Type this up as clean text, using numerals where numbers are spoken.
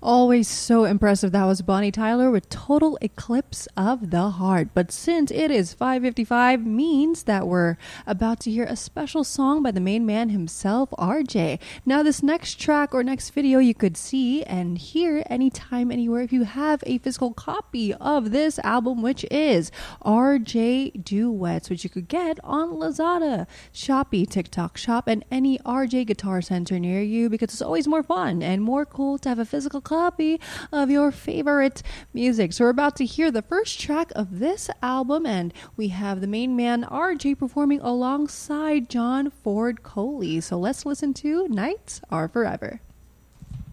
Always so impressive. That was Bonnie Tyler with Total Eclipse of the Heart. But since it is 5:55, means that we're about to hear a special song by the main man himself, RJ. Now, this next track or next video you could see and hear anytime, anywhere if you have a physical copy of this album, which is RJ Duets, which you could get on Lazada, Shopee, TikTok Shop, and any RJ Guitar Center near you, because it's always more fun and more cool to have a physical copy of your favorite music. So we're about to hear the first track of this album, and we have the main man RJ performing alongside John Ford Coley. So let's listen to Nights Are Forever.